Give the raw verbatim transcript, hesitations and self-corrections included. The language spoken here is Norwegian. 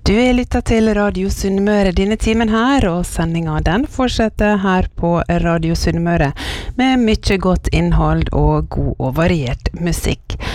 Du er lyttet til Radio Sunnmøre denne timen her, og sendingen den fortsetter her på Radio Sunnmøre med mye godt innhold og god og variert musikk.